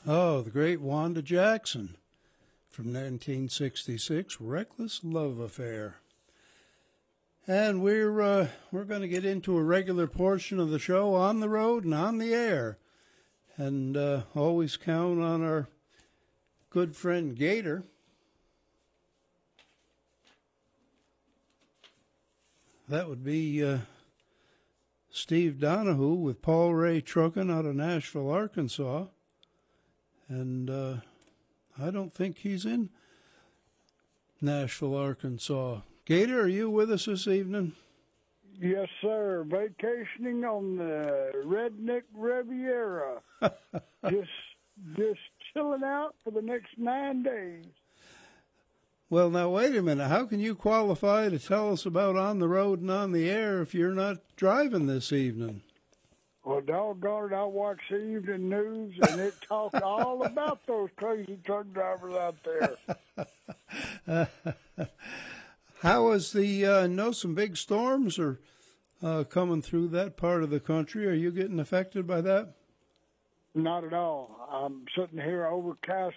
Oh, the great Wanda Jackson from 1966, Reckless Love Affair. And we're going to get into a regular portion of the show on the road and on the air. And always count on our good friend Gator. That would be Steve Donahue with Paul Ray Truckin' out of Nashville, Arkansas. And I don't think he's in Nashville, Arkansas. Gator, are you with us this evening? Yes, sir. Vacationing on the Redneck Riviera. just chilling out for the next 9 days. Well, now, wait a minute. How can you qualify to tell us about On the Road and On the Air if you're not driving this evening? Well, doggone it, I watched the evening news, and it talked all about those crazy truck drivers out there. How is the, know some big storms are coming through that part of the country? Are you getting affected by that? Not at all. I'm sitting here overcast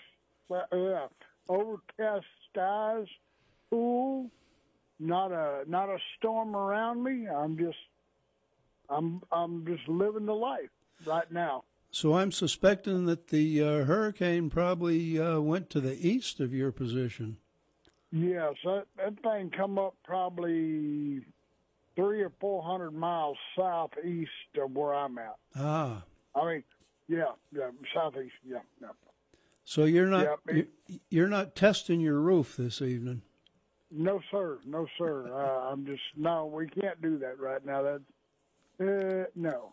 skies, cool, not a storm around me. I'm just living the life right now. So I'm suspecting that the hurricane probably went to the east of your position. Yes, that thing come up probably 300 or 400 miles southeast of where I'm at. Ah. I mean, yeah, southeast, yeah. So you're not testing your roof this evening? No, sir. No, we can't do that right now. No.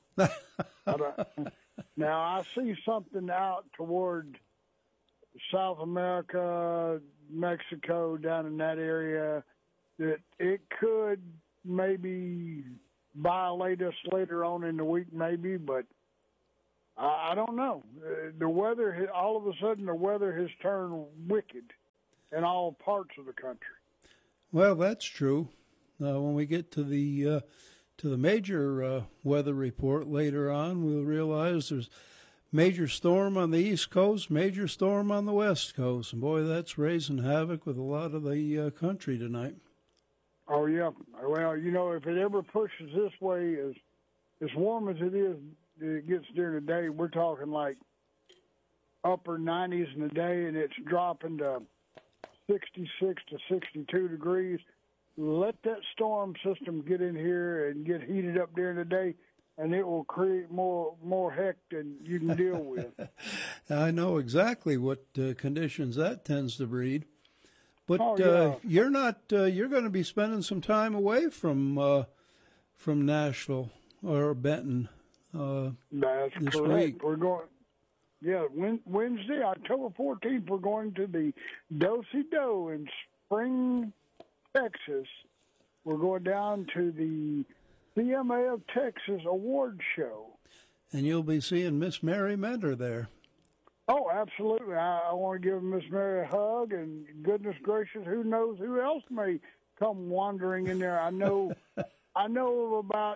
Now, I see something out toward South America, Mexico, down in that area, that it could maybe violate us later on in the week, maybe, but I don't know. The weather, all of a sudden, the weather has turned wicked in all parts of the country. Well, that's true. When we get to the major weather report later on, we'll realize there's major storm on the East Coast, major storm on the West Coast. And, boy, that's raising havoc with a lot of the country tonight. Oh, yeah. Well, if it ever pushes this way, as warm as it gets during the day, we're talking like upper 90s in the day, and it's dropping to 66 to 62 degrees. Let that storm system get in here and get heated up during the day, and it will create more heck than you can deal with. I know exactly what conditions that tends to breed. But yeah. You're not. You're going to be spending some time away from Nashville or Benton. That's this correct. Week. We're going. Yeah, Wednesday, October 14th, we're going to the Do-Si-Do in Spring, Texas. We're going down to the CMA of Texas award show. And you'll be seeing Miss Mary Mentor there. Oh, absolutely. I want to give Miss Mary a hug, and goodness gracious, who knows who else may come wandering in there. I know of about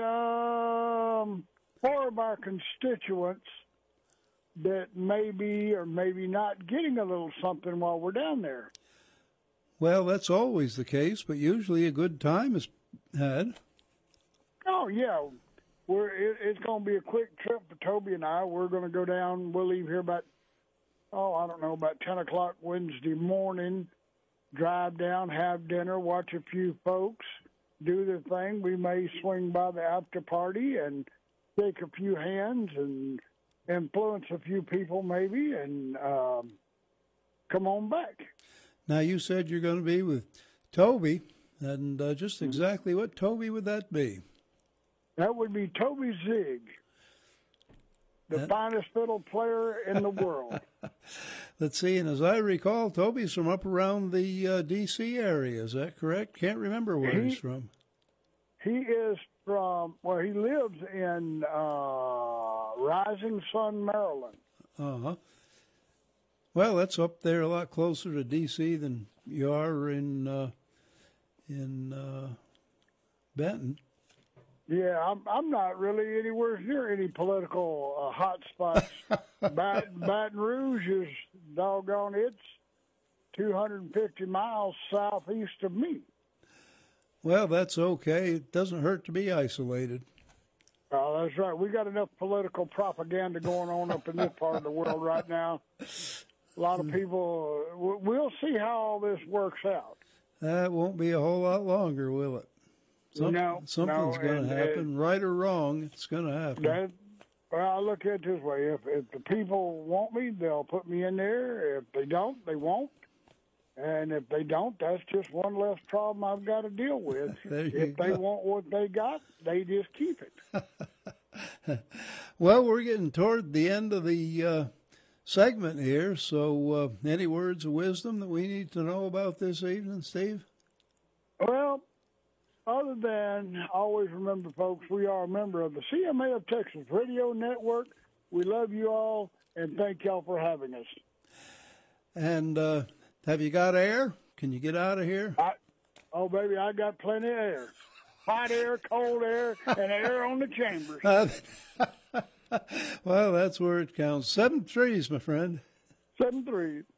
4 of our constituents that may be or maybe not getting a little something while we're down there. Well, that's always the case, but usually a good time is had. Oh, yeah. It's going to be a quick trip for Toby and I. We're going to go down. We'll leave here about 10 o'clock Wednesday morning, drive down, have dinner, watch a few folks do their thing. We may swing by the after party and shake a few hands and influence a few people maybe, and come on back. Now, you said you're going to be with Toby, and just exactly what Toby would that be? That would be Toby Zig, the finest fiddle player in the world. Let's see, and as I recall, Toby's from up around the D.C. area. Is that correct? Can't remember where he's from. He is from, he lives in Rising Sun, Maryland. Uh-huh. Well, that's up there a lot closer to D.C. than you are in Benton. Yeah, I'm not really anywhere near any political hot spots. Baton Rouge is doggone. It's 250 miles southeast of me. Well, that's okay. It doesn't hurt to be isolated. Oh, that's right. We got enough political propaganda going on up in this part of the world right now. A lot of people. We'll see how all this works out. That won't be a whole lot longer, will it? Something's going to happen, right or wrong. It's going to happen. Well, I look at it this way: if the people want me, they'll put me in there. If they don't, they won't. And if they don't, that's just one less problem I've got to deal with. If they want what they got, they just keep it. Well, we're getting toward the end of the segment here, so any words of wisdom that we need to know about this evening, Steve? Well, other than always remember, folks, we are a member of the CMA of Texas Radio Network. We love you all, and thank y'all for having us. And have you got air? Can you get out of here? Oh, baby, I got plenty of air. Hot air, cold air, and air on the chambers. Well, that's where it counts. 7 3s, my friend. 7 3.